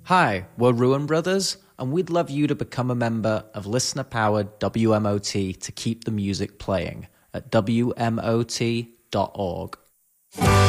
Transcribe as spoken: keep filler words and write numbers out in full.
Hi, we're Ruin Brothers, and we'd love you to become a member of listener-powered W M O T to keep the music playing at W M O T dot org.